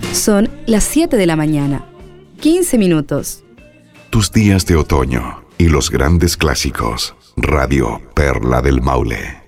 Son las 7 de la mañana. 15 minutos. Tus días de otoño y los grandes clásicos. Radio Perla del Maule.